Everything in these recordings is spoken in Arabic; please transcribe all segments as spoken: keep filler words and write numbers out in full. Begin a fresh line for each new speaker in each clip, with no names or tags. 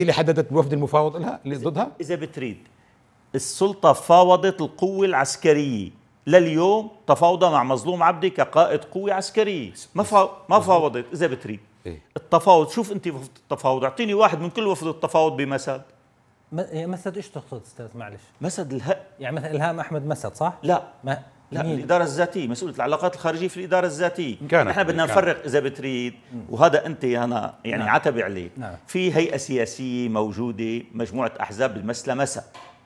اللي حددت الوفد المفاوض لها اللي ضدها.
إذا بتريد السلطة فاوضت القوة العسكرية لليوم، تفاوض مع مظلوم عبدي كقائد قوة عسكرية، ما فا... ما فاوضت. إذا بتريد
إيه؟
التفاوض، شوف أنت وفد التفاوض، أعطيني واحد من كل وفد التفاوض بمسد.
مسد ايش تقصد استاذ؟ معلش،
مسد الها...
يعني مثلا الهام احمد مسد صح؟
لا
ما...
لا
مين؟
الإدارة الذاتية، مسؤولية العلاقات الخارجية في الإدارة الذاتية.
احنا
بدنا نفرق إذا بتريد، وهذا أنت أنا يعني
نعم.
عتبي عليك.
نعم.
في هيئة سياسية موجودة، مجموعة أحزاب بتمثلها مسد.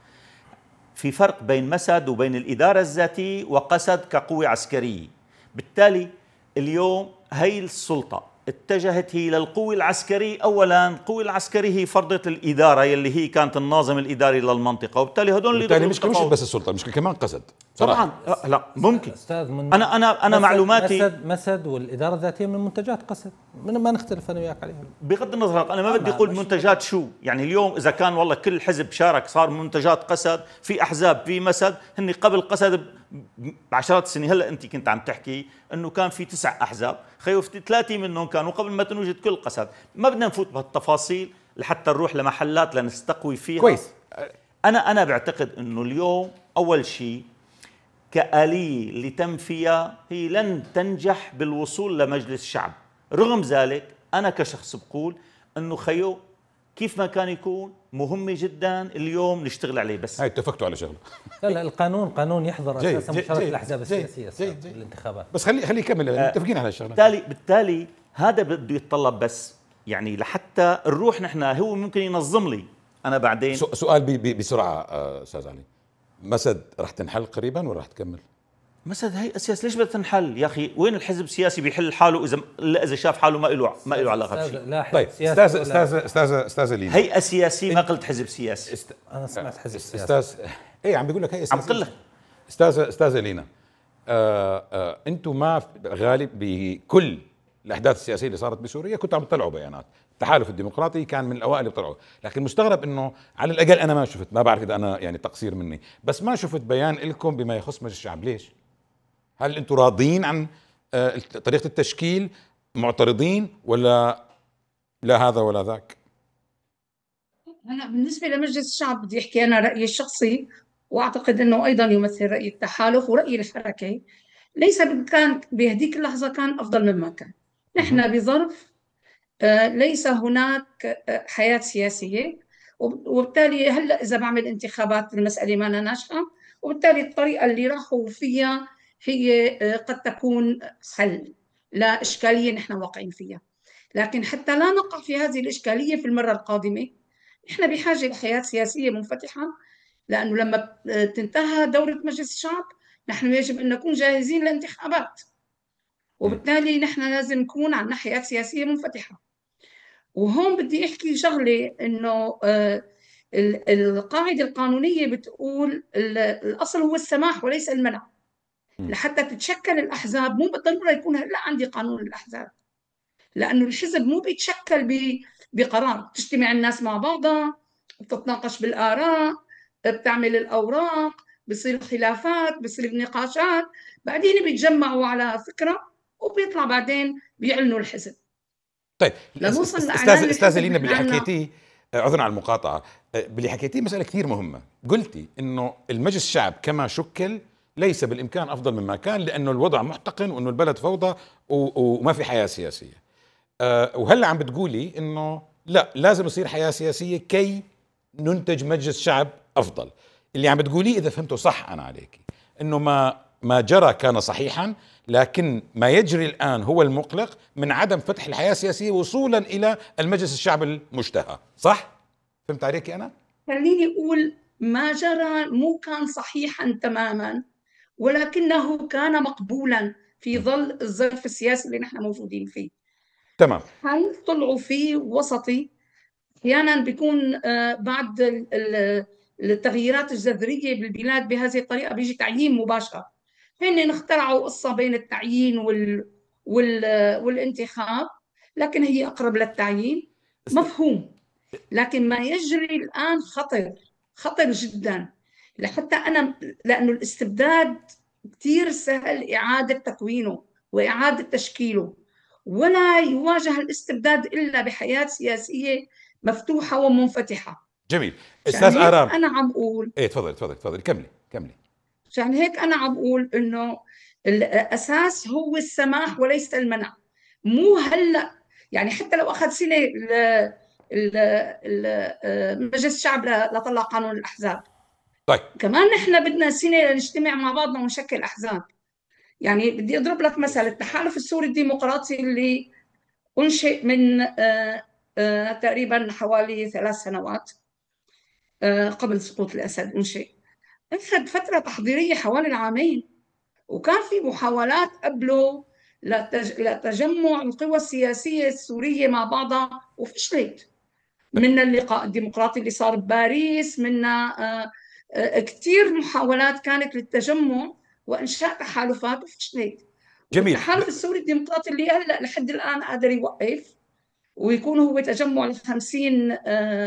في فرق بين مسد وبين الإدارة الذاتية وقسد كقوة عسكرية. بالتالي اليوم هي السلطة اتجهت هي للقوة العسكرية. أولا القوة العسكرية هي فرضت الإدارة يلي هي كانت الناظم الإداري للمنطقة، وبالتالي هدول اللي
بالتالي مش مش بس السلطة، المشكلة كمان قسد
طبعا. لا ممكن
استاذ من
انا انا انا
مسد
معلوماتي
مسد مسد والاداره الذاتيه من منتجات قسد، من ما نختلف انا وياك عليها.
بغض النظر، انا ما بدي اقول منتجات شو، يعني اليوم اذا كان والله كل حزب شارك صار منتجات قسد، في احزاب في مسد هن قبل قسد بعشرات السنين. هلا انت كنت عم تحكي انه كان في تسع احزاب، خيو في ثلاثه منهم كانوا قبل ما تنوجد كل قسد. ما بدنا نفوت بهالتفاصيل لحتى نروح لمحلات لنستقوي فيها.
كويس.
انا انا بعتقد انه اليوم اول شيء كآلية اللي تم فيها هي لن تنجح بالوصول لمجلس الشعب. رغم ذلك أنا كشخص بقول أنه خيو كيف ما كان يكون مهمة جدا اليوم نشتغل عليه. بس
هاي اتفقتوا على شغله.
لا لا القانون قانون يحظر
جيد
اساسا
جيد
مشاركه
جيد
الاحزاب
جيد
السياسيه
جيد جيد
بالانتخابات.
بس خلي خلي يكمل،
آه
متفقين على الشغله.
بالتالي بالتالي هذا بده يتطلب بس يعني لحتى نروح نحن، هو ممكن ينظم لي أنا بعدين.
سؤال بي بي بسرعة أستاذ علي، مسد رح تنحل قريبا ولا رح تكمل؟
مسد هي اساس ليش بدها تنحل يا اخي؟ وين الحزب السياسي بيحل حاله اذا الا اذا شاف حاله ما له ما له علاقه بشيء؟
طيب استاذ استاذ استاذ استاذ لينا،
هيئه سياسيه، ما قلت حزب سياسي.
است...
انا سمعت حزب سياسي.
استاذ ايه عم بيقول لك هي
عم قل لك
استاذ استاذ لينا، آه آه انتم ما غالب بكل الاحداث السياسيه اللي صارت بسوريا كنتوا عم تطلعوا بيانات. التحالف الديمقراطي كان من الاوائل اللي طلعوا، لكن مستغرب انه على الاقل انا ما شفت، ما بعرف اذا انا يعني تقصير مني، بس ما شفت بيان لكم بما يخص مجلس الشعب. ليش؟ هل انتم راضين عن طريقة التشكيل، معترضين، ولا لا هذا ولا ذاك؟
هلا بالنسبة لمجلس الشعب بدي احكي انا رأيي الشخصي، واعتقد انه ايضا يمثل رأي التحالف ورأي الحركة. ليس كان بهديك اللحظة كان افضل مما كان. نحن بظرف ليس هناك حياة سياسية، وبالتالي هلا اذا بعمل انتخابات المسألة ما ناجحة، وبالتالي الطريقة اللي راحوا فيها هي قد تكون حل لإشكالية نحن واقعين فيها. لكن حتى لا نقع في هذه الإشكالية في المرة القادمة، نحن بحاجة لحياة سياسية منفتحة، لأنه لما تنتهى دورة مجلس الشعب نحن يجب أن نكون جاهزين لانتخابات، وبالتالي نحن لازم نكون عندنا حياة سياسية منفتحة. وهون بدي أحكي شغلة، إنه القاعدة القانونية بتقول الأصل هو السماح وليس المنع. لحتى تتشكل الأحزاب مو بالضرورة يكون هلا عندي قانون الأحزاب، لأنه الحزب مو بيتشكل بقرار. تجتمع الناس مع بعضها، بتتناقش بالآراء، بتعمل الأوراق، بصير خلافات، بصير نقاشات، بعدين بيتجمعوا على فكرة وبيطلع بعدين بيعلنوا الحزب.
طيب
لنوصل
استاذ استاذ لينا، باللي حكيتيه عذرا على المقاطعة، باللي حكيتيه مسألة كثير مهمة. قلتي إنه المجلس الشعب كما شكل ليس بالإمكان أفضل مما كان، لأنه الوضع محتقن وأنه البلد فوضى وما في حياة سياسية. أه وهلا عم بتقولي إنه لا، لازم يصير حياة سياسية كي ننتج مجلس شعب أفضل. اللي عم بتقوليه إذا فهمته صح أنا عليكي، إنه ما ما جرى كان صحيحا، لكن ما يجري الآن هو المقلق من عدم فتح الحياة السياسية وصولا إلى المجلس الشعب المشتهى. صح؟ فهمت عليكي أنا؟
خليني أقول ما جرى مو كان صحيحا تماما، ولكنه كان مقبولا في ظل الظرف السياسي اللي نحن موجودين فيه.
تمام.
هل طلعوا فيه وسطي؟ احيانا بيكون بعد التغييرات الجذريه بالبلاد بهذه الطريقه بيجي تعيين مباشر. هن اخترعوا قصه بين التعيين وال وال والانتخاب، لكن هي اقرب للتعيين، مفهوم. لكن ما يجري الان خطر خطر جدا، لحتى انا لانه الاستبداد كثير سهل اعاده تكوينه واعاده تشكيله، ولا يواجه الاستبداد الا بحياه سياسيه مفتوحة ومنفتحة.
جميل. استاذ آرام،
أنا عم أقول
ايه تفضل تفضل تفضل كملي كملي.
عشان هيك أنا عم أقول إنه الأساس هو السماح وليس المنع. مو هلا يعني حتى لو أخذ سنة مجلس الشعب لطلع قانون الأحزاب،
طيب
كمان نحن بدنا سنة نجتمع مع بعضنا ونشكل أحزاب. يعني بدي أضرب لك مثل التحالف السوري الديمقراطي اللي أنشئ من آآ آآ تقريبا حوالي ثلاث سنوات قبل سقوط الأسد أنشئ، أخذ فترة تحضيرية حوالي العامين، وكان في محاولات قبله لتجمع القوى السياسية السورية مع بعضها وفشلت. من اللقاء الديمقراطي اللي صار بباريس، منا كثير محاولات كانت للتجمع وإنشاء تحالفات وفشلت.
جميل.
التحالف السوري الديمقراطي اللي هلا لحد الآن قادر يوقف ويكون هو تجمع الخمسين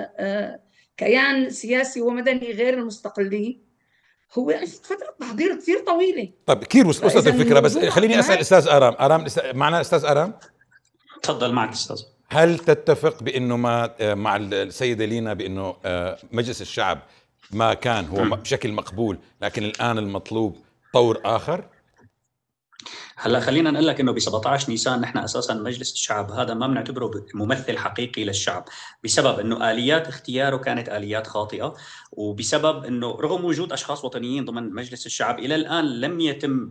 كيان سياسي ومدني غير المستقلين، هو أخذ فترة تحضير كثير طويلة.
طيب كثير وصلت الفكرة، بس خليني أسأل أستاذ آرام. آرام معنا أستاذ آرام؟
تفضل معك أستاذ.
هل تتفق بأنه ما مع السيدة لينا بأنه مجلس الشعب ما كان هو بشكل مقبول، لكن الآن المطلوب طور آخر؟
هلا خلينا نقول لك انه ب سبعة عشر نيسان نحن اساسا مجلس الشعب هذا ما بنعتبره ممثل حقيقي للشعب، بسبب انه اليات اختياره كانت اليات خاطئه، وبسبب انه رغم وجود اشخاص وطنيين ضمن مجلس الشعب الى الان لم يتم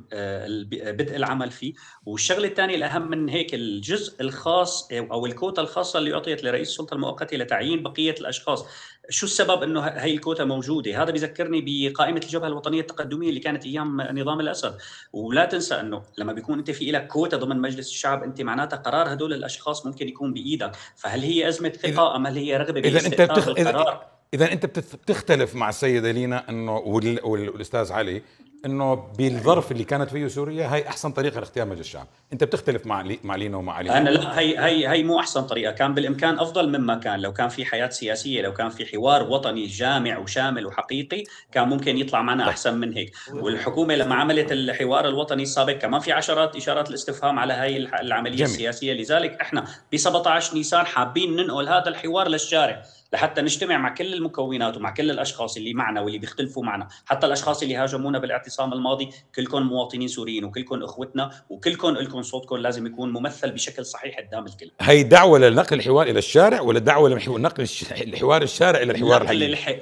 بدء العمل فيه. والشغله الثانيه الاهم من هيك، الجزء الخاص او الكوتا الخاصه اللي اعطيت لرئيس السلطه المؤقته لتعيين بقيه الاشخاص، شو السبب انه هي الكوتا موجوده؟ هذا بيذكرني بقائمه الجبهه الوطنيه التقدميه اللي كانت ايام نظام الاسد. ولا تنسى انه لما بيكون انت في لك كوتا ضمن مجلس الشعب، انت معناتها قرار هدول الاشخاص ممكن يكون بايدك، فهل هي ازمه ثقه ام هل هي رغبه باستئثار القرار؟
اذا انت بتختلف مع السيده لينا انه والاستاذ علي انه بالظرف اللي كانت فيه سوريا هي احسن طريقه لاختيار مجلس الشعب، انت بتختلف مع لي مع لينا ومع علي؟
انا لا، هي هي هي مو احسن طريقه، كان بالامكان افضل مما كان. لو كان في حياه سياسيه، لو كان في حوار وطني جامع وشامل وحقيقي، كان ممكن يطلع معنا احسن من هيك. والحكومه لما عملت الحوار الوطني السابق كمان في عشرات اشارات الاستفهام على هاي العمليه جميل. السياسيه. لذلك احنا ب سبعة عشر نيسان حابين ننقل هذا الحوار للشارع، لحتى نجتمع مع كل المكونات ومع كل الاشخاص اللي معنا واللي بيختلفوا معنا، حتى الاشخاص اللي هاجمونا بالاعتصام الماضي، كلكم مواطنين سوريين وكلكم اخوتنا وكلكم لكم صوتكم لازم يكون ممثل بشكل صحيح قدام الكل.
هي دعوه لنقل الحوار الى الشارع ولا دعوه لنقل الحوار الشارع الى الحوار
نقل الح...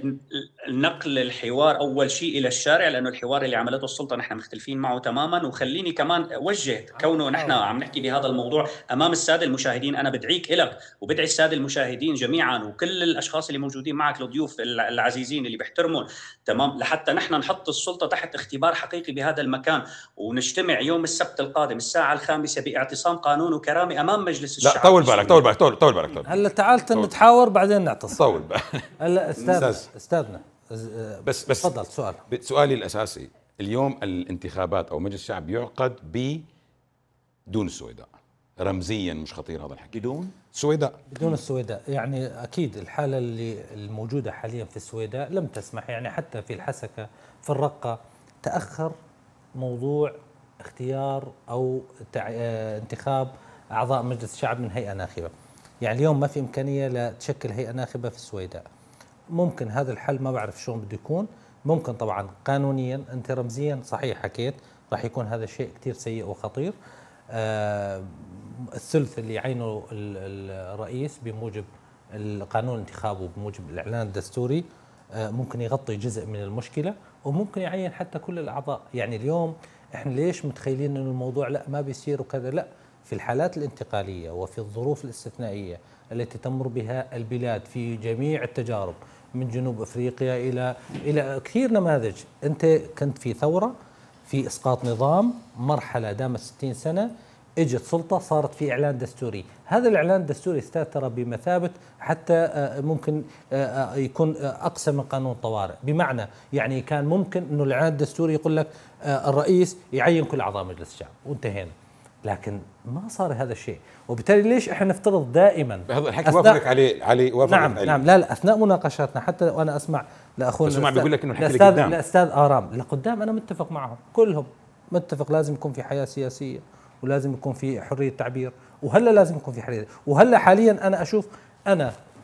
نقل الحوار اول شيء الى الشارع، لانه الحوار اللي عملته السلطه نحن مختلفين معه تماما. وخليني كمان اوجه، كونه نحن عم نحكي بهذا الموضوع امام الساده المشاهدين، انا بدعيك لك وبدعي الساده المشاهدين جميعا وكل الاشخاص اللي موجودين معك، الضيوف العزيزين اللي بيحترمون تمام، لحتى نحن نحط السلطه تحت اختبار حقيقي بهذا المكان، ونجتمع يوم السبت القادم الساعه الخامسة باعتصام قانون وكرامه امام مجلس الشعب.
لا طول بالك طول بالك طول بالك
هلا تعال نتحاور بعدين نعتصم.
طول بالك.
هلا استاذ استاذنا
بس بس
تفضل. سؤال
سؤالي الاساسي اليوم، الانتخابات او مجلس الشعب يعقد بدون السويداء، رمزيا مش خطير هذا الحكي؟
بدون
السويداء
بدون السويداء يعني اكيد الحاله اللي الموجوده حاليا في السويداء لم تسمح. يعني حتى في الحسكه في الرقه تاخر موضوع اختيار او انتخاب اعضاء مجلس الشعب من هيئه ناخبه. يعني اليوم ما في امكانيه لتشكل هيئه ناخبه في السويداء. ممكن هذا الحل ما بعرف شلون بده يكون، ممكن طبعا قانونيا، انت رمزيا صحيح حكيت راح يكون هذا الشيء كثير سيء وخطير. آه الثلث اللي يعينه الرئيس بموجب القانون الانتخاب وبموجب الاعلان الدستوري آه ممكن يغطي جزء من المشكله، وممكن يعين حتى كل الاعضاء. يعني اليوم احنا ليش متخيلين انه الموضوع لا ما بيصير وكذا؟ لا، في الحالات الانتقاليه وفي الظروف الاستثنائيه التي تمر بها البلاد في جميع التجارب من جنوب افريقيا الى الى كثير نماذج. انت كنت في ثوره، في اسقاط نظام، مرحله دامت ستين سنه، اجت سلطه صارت في اعلان دستوري. هذا الاعلان الدستوري استتر بمثابه حتى ممكن يكون اقصى من قانون طوارئ، بمعنى يعني كان ممكن انه الاعلان الدستوري يقول لك الرئيس يعين كل اعضاء مجلس الشعب وانتهينا، لكن ما صار هذا الشيء. وبالتالي ليش احنا نفترض دائما
هذا الحكي وافقك عليه علي وافقك
نعم
عليه.
نعم لا لا اثناء مناقشاتنا حتى وانا اسمع لاخونا
بس ما بيقول لك انه الحكي
لقدام الاستاذ آرام لقدام، انا متفق معهم كلهم، متفق لازم يكون في حياه سياسيه ولازم يكون في حريه تعبير، وهلا لازم يكون في حريه. وهلا حاليا انا اشوف انا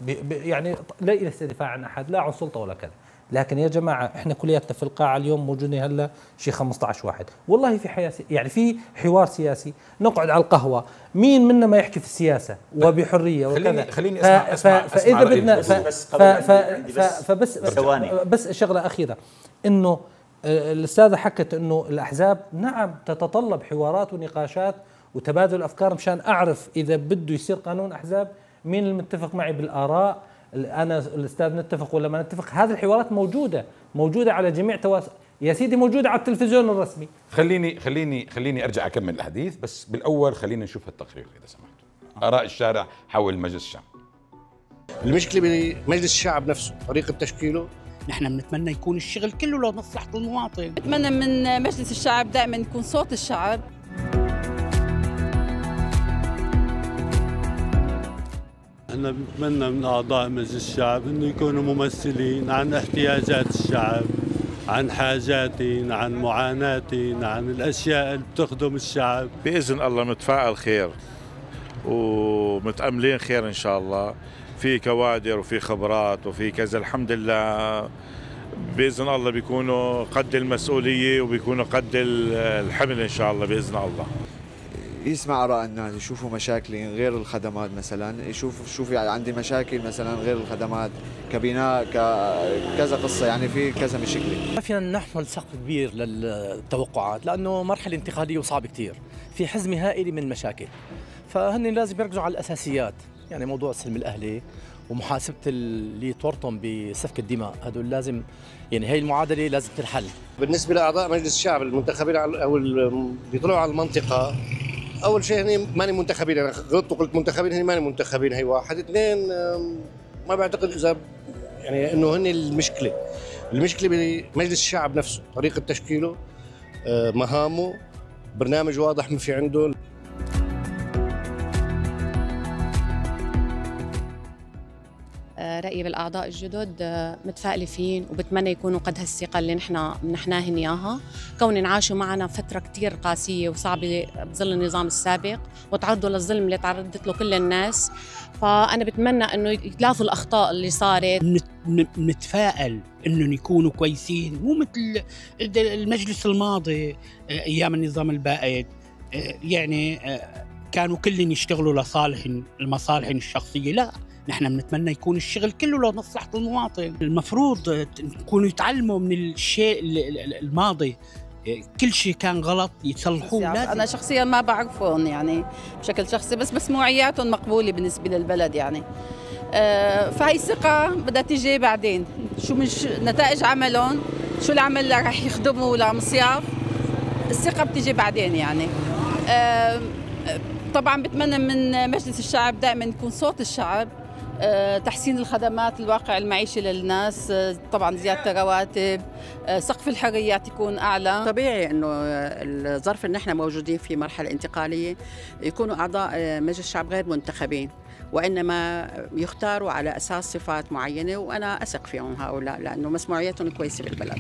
يعني لا ليس دفاع عن احد، لا عن سلطه ولا كذا، لكن يا جماعه احنا كلياتنا في القاعه اليوم موجودين هلا شيء خمسة عشر واحد، والله في حياه يعني في حوار سياسي، نقعد على القهوه، مين منا ما يحكي في السياسه وبحريه وكذا.
خليني خليني اسمع اسمع
فاذا بدنا فبس
ثواني
بس شغله اخيره، انه الاستاذه حكت انه الاحزاب نعم تتطلب حوارات ونقاشات وتبادل افكار مشان اعرف اذا بده يصير قانون احزاب مين المتفق معي بالاراء، انا الاستاذ نتفق ولا ما نتفق. هذه الحوارات موجوده موجوده على جميع تواصل يا سيدي، موجوده على التلفزيون الرسمي.
خليني خليني خليني ارجع اكمل الحديث، بس بالاول خلينا نشوف التقرير اذا سمحتوا. اراء الشارع حول مجلس الشعب.
المشكله بمجلس الشعب نفسه، طريقه تشكيله.
نحن بنتمنى يكون الشغل كله لمصلحه المواطن.
بتمنى من مجلس الشعب دائما يكون صوت الشعب.
أنا بتمنى من أعضاء مجلس الشعب أنه يكونوا ممثلين عن احتياجات الشعب، عن حاجاتهم، عن معاناتهم، عن الأشياء اللي بتخدم الشعب.
بإذن الله متفائل خير ومتأملين خير إن شاء الله، في كوادر وفي خبرات وفي كذا، الحمد لله بإذن الله بيكونوا قد المسؤولية وبيكونوا قد الحمل إن شاء الله بإذن الله.
يسمع آراء الناس، يشوفوا مشاكلي غير الخدمات مثلا، يشوف شوفي عندي مشاكل مثلا غير الخدمات كبناء كذا قصة، يعني في كذا مشكلة.
ما فينا نحمل سقف كبير للتوقعات لأنه مرحلة انتقالية وصعبة كتير، في حزمة هائلة من المشاكل، فهن لازم يركزوا على الأساسيات، يعني موضوع السلم الأهلي ومحاسبة اللي يتورطهم بسفك الدماء، هدول لازم، يعني هي المعادلة لازم تنحل.
بالنسبة لأعضاء مجلس الشعب المنتخبين أو اللي بيطلعوا على المنطقة، أول شيء هني ماني منتخبين، أنا غلطت وقلت منتخبين، هني ماني منتخبين، هي واحد. اثنين ما بعتقد إذا يعني إنه هني المشكلة، المشكلة بمجلس الشعب نفسه، طريقة تشكيله، مهامه، برنامج واضح ما في عنده.
رأيي بالأعضاء الجدد متفائلة فين وبتمنى يكونوا قد هالثقة اللي نحن منحناهن إياها، كون عاشوا معنا فترة كتير قاسية وصعبة بظل النظام السابق وتعرضوا للظلم اللي تعرضت له كل الناس، فأنا بتمنى إنه يتلافوا الأخطاء اللي صارت.
نتفائل إنهم يكونوا كويسين، مو مثل المجلس الماضي أيام النظام البائد، يعني كانوا كلهم يشتغلوا لصالح المصالح الشخصية. لا، نحن بنتمنى يكون الشغل كله لمصلحة المواطن. المفروض يكونوا يتعلموا من الشيء الماضي، كل شيء كان غلط يتصلحوه.
يعني أنا شخصيا ما بعرفهم يعني بشكل شخصي، بس مسموعياتهم مقبولة بالنسبة للبلد يعني. أه فهي الثقة بدها تيجي بعدين، شو مش نتائج عملهم، شو العمل اللي راح يخدموا لمصياف، الثقة بتيجي بعدين يعني. أه طبعا بتمنى من مجلس الشعب دائما يكون صوت الشعب، تحسين الخدمات، الواقع المعيشي للناس، طبعا زيادة الرواتب، سقف الحريات يكون أعلى.
طبيعي أنه الظرف أن احنا موجودين في مرحلة انتقالية يكونوا أعضاء مجلس الشعب غير منتخبين، وإنما يختاروا على أساس صفات معينة، وأنا أثق فيهم هؤلاء لأنه مسموعيتهم كويسة بالبلد.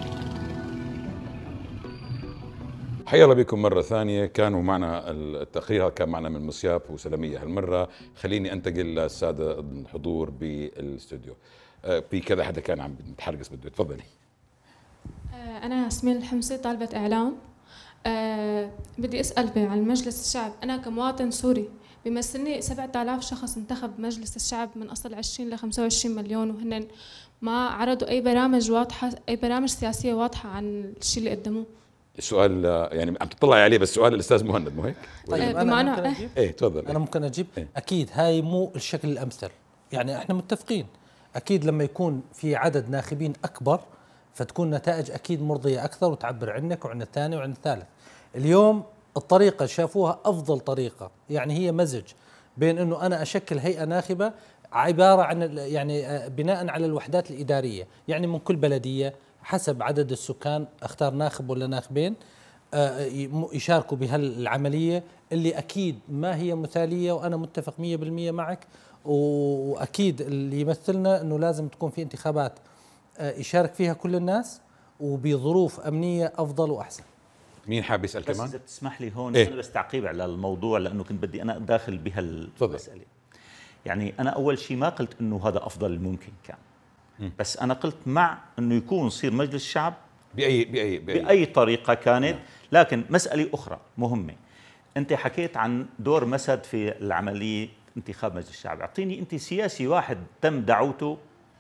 حيا الله بكم مرة ثانية. كانوا معنا التقرير كان معنا من مصياف وسلمية هالمرة. خليني أنتقل للسادة الحضور بالاستوديو. في كذا حدا كان عم يتحرقس بده. تفضلي.
أنا ياسمين الحمصي طالبة إعلام. أه بدي أسأل عن مجلس الشعب. أنا كمواطن سوري بيمثلني سبعة آلاف شخص انتخب مجلس الشعب من أصل عشرين ل خمسة وعشرين مليون، وهن ما عرضوا أي برامج واضحة، أي برامج سياسية واضحة عن الشيء اللي قدموه.
السؤال يعني عم تطلعي عليه، بس سؤال الاستاذ مهند مو هيك؟
طيب انا ممكن اجيب؟
ايه تفضل.
انا ممكن اجيب؟ إيه؟ اكيد هاي مو الشكل الامثل، يعني احنا متفقين اكيد لما يكون في عدد ناخبين اكبر فتكون نتائج اكيد مرضيه اكثر وتعبر عنك وعن الثاني وعن الثالث. اليوم الطريقه شافوها افضل طريقه، يعني هي مزج بين انه انا اشكل هيئه ناخبه عباره عن يعني بناء على الوحدات الاداريه، يعني من كل بلديه حسب عدد السكان اختار ناخب ولا ناخبين يشاركوا بهالعملية اللي أكيد ما هي مثالية، وأنا متفق مية بالمية معك، وأكيد اللي يمثلنا أنه لازم تكون في انتخابات يشارك فيها كل الناس وبظروف أمنية أفضل وأحسن.
مين حاب يسأل
بس
كمان؟
إذا بتسمح لي هون
إيه؟
أنا بس تعقيب على الموضوع لأنه كنت بدي أنا أداخل بهالمسألة. يعني أنا أول شيء ما قلت أنه هذا أفضل الممكن كان، بس أنا قلت مع أنه يكون يصير مجلس شعب
بأي بأي بأي,
بأي طريقة كانت. لكن مسألة أخرى مهمة، أنت حكيت عن دور مسد في العملية انتخاب مجلس الشعب. أعطيني أنت سياسي واحد تم دعوته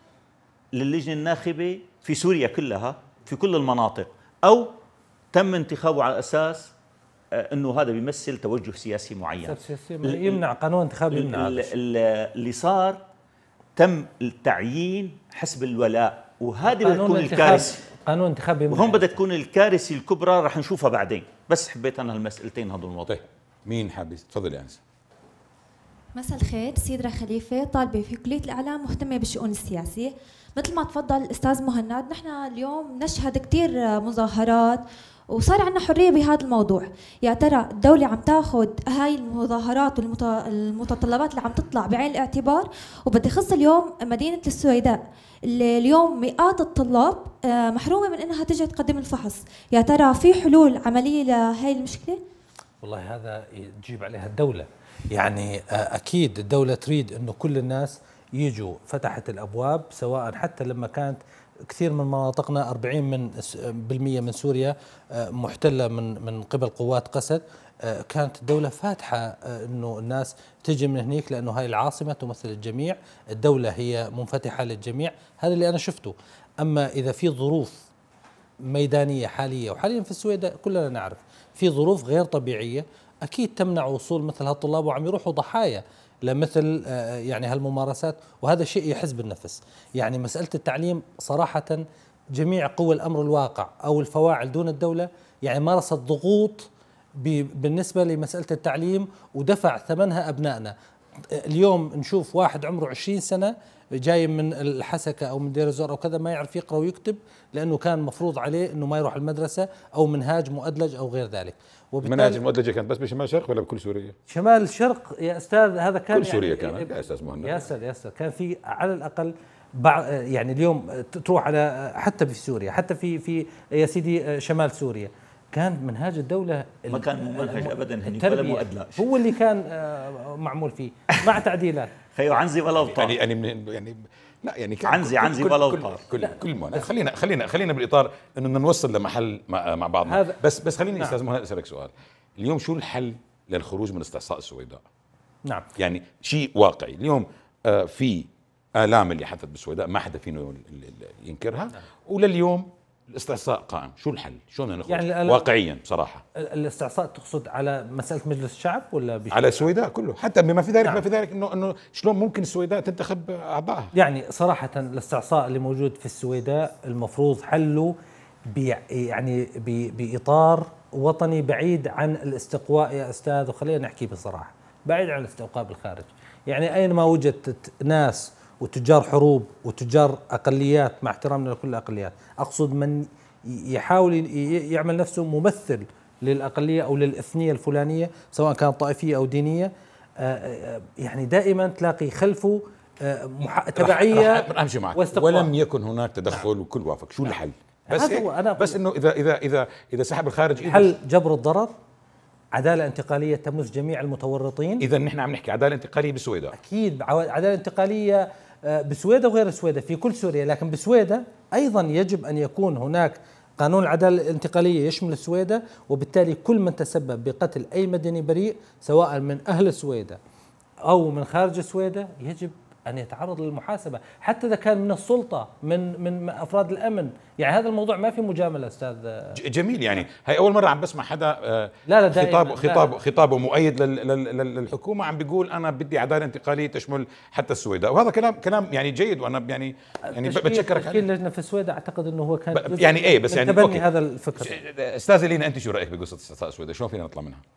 للجنة الناخبة في سوريا كلها في كل المناطق، أو تم انتخابه على أساس أنه هذا بيمثل توجه سياسي معين.
يمنع قانون انتخاب يمنع.
اللي صار تم التعيين حسب الولاء، وهذه بدها تكون الكارثة.
قانون انتخابي
وهون بدها تكون الكارثة الكبرى، رح نشوفها بعدين. بس حبيت أنا هالمسألتين هذول الوضع.
طيب مين حابب؟ تفضل يا أنسة.
مساء الخير، سيدرا خليفة، طالبة في كلية الإعلام مهتمة بالشؤون السياسية. مثل ما تفضل الأستاذ مهند، نحن اليوم نشهد كتير مظاهرات وصار عندنا حرية بهذا الموضوع. يا ترى الدولة عم تاخذ هاي المظاهرات والمتطلبات اللي عم تطلع بعين الاعتبار؟ وبدي خص اليوم مدينة السويداء اللي اليوم مئات الطلاب محرومة من انها تجي تقدم الفحص. يا ترى في حلول عملية لهي المشكلة؟
والله هذا تجيب عليها الدولة. يعني اكيد الدولة تريد انه كل الناس يجوا، فتحت الابواب، سواء حتى لما كانت كثير من مناطقنا أربعين من بالمئة من سوريا محتلة من من قبل قوات قسد، كانت الدولة فاتحة انه الناس تجي من هنيك، لانه هاي العاصمة تمثل الجميع، الدولة هي منفتحة للجميع. هذا اللي انا شفته. اما اذا في ظروف ميدانية حالية، وحاليا في السويداء كلنا نعرف في ظروف غير طبيعية، اكيد تمنع وصول مثل هالطلاب، وعم يروحوا ضحايا لمثل يعني هالممارسات، وهذا شيء يحز بالنفس. يعني مسألة التعليم صراحة جميع قوى الأمر الواقع أو الفواعل دون الدولة يعني مارست ضغوط بالنسبة لمسألة التعليم ودفع ثمنها أبنائنا. اليوم نشوف واحد عمره عشرين سنة جاي من الحسكة أو من دير الزور أو كذا، ما يعرف يقرأ ويكتب لأنه كان مفروض عليه أنه ما يروح المدرسة، أو منهاج مؤدلج أو غير ذلك.
المناهج المؤدلجة كانت بس بشمال الشرق ولا بكل سوريا؟
شمال الشرق يا أستاذ، هذا كان
كل سوريا
يعني
كانت يا أستاذ مهند.
يا أستاذ يا أستاذ كان في على الأقل بعض، يعني اليوم تروح على حتى في سوريا، حتى في في يا سيدي شمال سوريا كان منهاج الدولة
ما كان منهج ابدا هني ولا مؤدلج،
هو اللي كان معمول فيه مع تعديلات.
خيو عنزي ولا بطار
يعني يعني يعني لا يعني
عنزي عنزي ولا بطار
كل كل ما خلينا خلينا خلينا بالاطار انه بدنا نوصل لمحل مع, مع بعضنا. بس بس خليني استاذ مهند اسالك سؤال. اليوم شو الحل للخروج من استعصاء السويداء؟
نعم
يعني شيء واقعي. اليوم آه في آلام اللي حدثت بالسويداء ما حدا فينا ينكرها. نعم. ولليوم الاستعصاء قائم، شو الحل؟ شو بدنا نخرج يعني واقعيا بصراحه؟
الاستعصاء تقصد على مساله مجلس الشعب ولا
على السويداء كله؟ حتى بما في ذلك. نعم. ما في ذلك انه انه شلون ممكن السويداء تنتخب اعضائها؟
يعني صراحه الاستعصاء اللي موجود في السويداء المفروض حله بي يعني بي باطار وطني بعيد عن الاستقواء يا استاذ، وخلينا نحكي بصراحه، بعيد عن الاستقواء بالخارج. يعني اينما وجدت ناس وتجار حروب وتجار اقليات، مع احترامنا لكل الاقليات، اقصد من يحاول يعمل نفسه ممثل للاقليه او للاثنيه الفلانيه سواء كانت طائفيه او دينيه، يعني دائما تلاقي خلفه تبعيه.
امشي معك. ولم يكن هناك تدخل وكل وافق. شو الحل؟ بس هو أنا بس انه اذا اذا اذا اذا سحب الخارج
حل جبر الضرر، عداله انتقاليه تمس جميع المتورطين.
اذا نحن عم نحكي عداله انتقاليه بسويداء.
اكيد عداله انتقاليه بسويداء وغير سويداء في كل سوريا، لكن بسويداء ايضا يجب ان يكون هناك قانون العداله الانتقاليه يشمل السويداء، وبالتالي كل من تسبب بقتل اي مدني بريء سواء من اهل السويداء او من خارج السويداء يجب ان يتعرض للمحاسبه، حتى اذا كان من السلطه من من افراد الامن. يعني هذا الموضوع ما في مجامله استاذ.
جميل. يعني هي اول مره عم بسمع حدا
لا لا
خطاب خطاب خطابه مؤيد للحكومه عم بيقول انا بدي عداله انتقاليه تشمل حتى السويداء، وهذا كلام كلام يعني جيد، وانا يعني يعني بتشكرك.
تشكيل لجنه في السويداء اعتقد انه هو كان
يعني ايه بس يعني
تبني هذا الفكر.
استاذه لينا انت شو رايك بقصه استعصاء السويداء؟ شلون فينا نطلع منها؟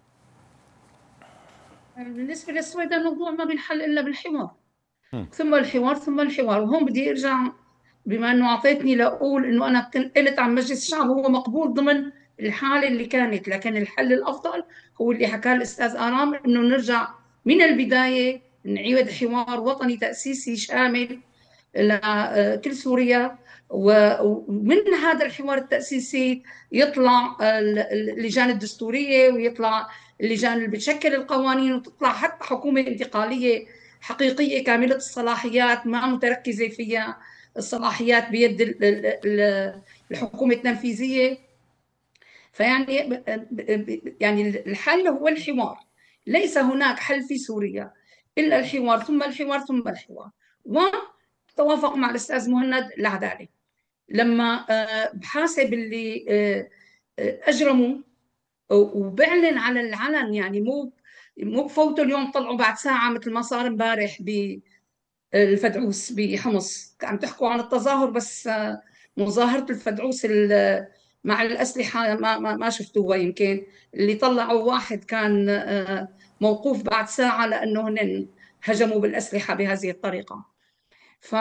بالنسبه للسويداء الموضوع ما بينحل الا بالحوار، ثم الحوار ثم الحوار. وهون بدي ارجع، بما انه اعطيتني لاقول انه انا قلت عن مجلس الشعب هو مقبول ضمن الحاله اللي كانت، لكن الحل الافضل هو اللي حكاه الاستاذ آرام، انه نرجع من البدايه نعيد حوار وطني تاسيسي شامل لكل سوريا، ومن هذا الحوار التاسيسي يطلع اللجان الدستوريه ويطلع اللجان اللي بتشكل القوانين، وتطلع حتى حكومه انتقاليه حقيقية كاملة الصلاحيات، ما متركزة فيها الصلاحيات بيد الحكومة التنفيذية. فيعني يعني الحل هو الحوار، ليس هناك حل في سوريا إلا الحوار ثم الحوار ثم الحوار. وتوافق مع الأستاذ مهند العدالة لما بحاسب اللي أجرموا وبعلن على العلن، يعني مو مو بفوتوا اليوم طلعوا بعد ساعة مثل ما صار امبارح بالفدعوس بحمص. عم تحكوا عن التظاهر، بس مظاهرة الفدعوس مع الأسلحة ما ما ما شفتوها يمكن. اللي طلعوا واحد كان موقوف بعد ساعة لأنه هن هجموا بالأسلحة بهذه الطريقة. ف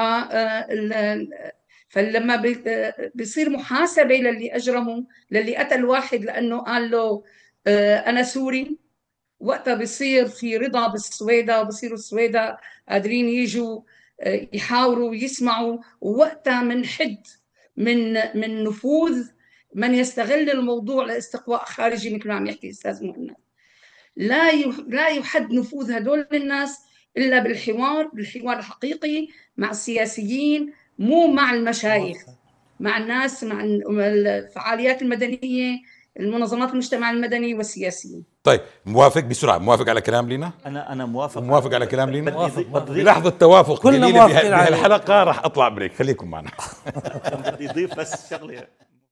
فلما بيصير محاسبة للي أجرموا، للي قتل واحد لأنه قال له أنا سوري، وقتها بيصير في رضا بالسويدة، وبصيروا السويدة قادرين يجوا يحاوروا ويسمعوا. ووقتها منحد من من نفوذ من يستغل الموضوع لاستقواء خارجي مثل ما عم يحكي الأستاذ مهند. لا لا يحد نفوذ هدول الناس إلا بالحوار، بالحوار الحقيقي مع السياسيين، مو مع المشايخ، مع الناس، مع الفعاليات المدنية، المنظمات المجتمع المدني والسياسيين.
طيب موافق بسرعة، موافق على كلام لينا؟
أنا أنا موافق
موافق على كلام لينا؟
موافق.
بلحظة توافق
كلنا
جليلة
موافقين عليه.
بهالحلقة راح أطلع بريك، خليكم معنا.
بدي أضيف بس شغلة.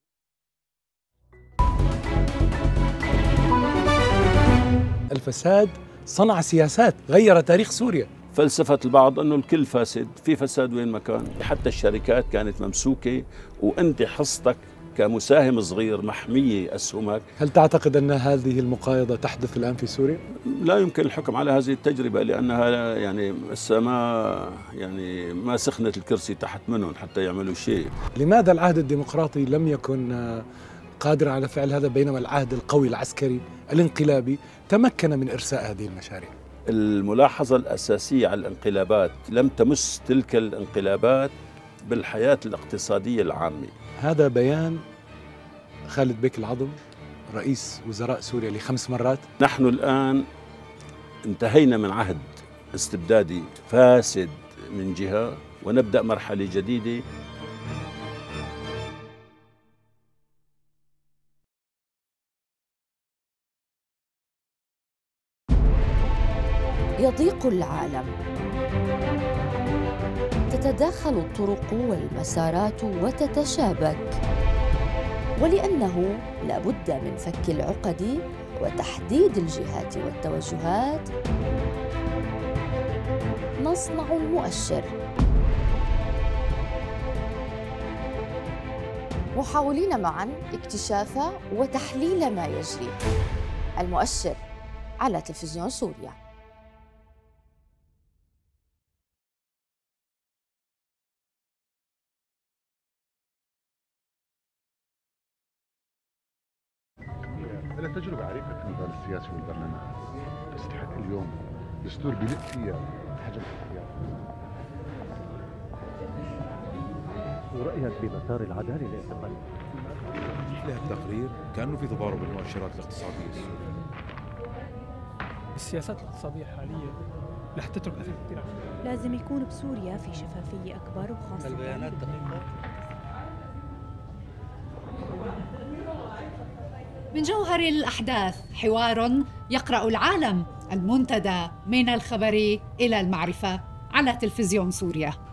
الفساد صنع سياسات غير تاريخ سوريا.
فلسفة البعض أنه الكل فاسد، في فساد وين ما كان، حتى الشركات كانت ممسوكة وأنت حصتك كمساهم صغير محمية أسهمك.
هل تعتقد أن هذه المقايضة تحدث الآن في سوريا؟
لا يمكن الحكم على هذه التجربة لأنها يعني ما يعني ما سخنت الكرسي تحت منهم حتى يعملوا شيء.
لماذا العهد الديمقراطي لم يكن قادر على فعل هذا بينما العهد القوي العسكري الانقلابي تمكن من إرساء هذه المشاريع؟
الملاحظة الأساسية على الانقلابات لم تمس تلك الانقلابات بالحياة الاقتصادية العامة.
هذا بيان خالد بيك العظم رئيس وزراء سوريا لخمس مرات.
نحن الآن انتهينا من عهد استبدادي فاسد من جهة ونبدأ مرحلة جديدة.
يضيق العالم، تتداخل الطرق والمسارات وتتشابك، ولأنه لا بد من فك العقد وتحديد الجهات والتوجهات نصنع المؤشر، محاولين معا اكتشاف وتحليل ما يجري. المؤشر على تلفزيون سوريا.
أنا تجربة عريقة في المجال السياسي والبرلمان، تستحق اليوم دستور بيلف فيها حجم الاختيار.
ورأيك بمسار العدالة الاعتقالية؟
لها التقرير كأنه في تضارب المؤشرات الاقتصادية السورية.
السياسات الاقتصادية الحالية رح تترك أثر كثير.
لازم يكون بسوريا في شفافية أكبر وخاصة
البيانات دقيقة.
من جوهر الأحداث حوار يقرأ العالم، المنتدى من الخبر إلى المعرفة على تلفزيون سوريا.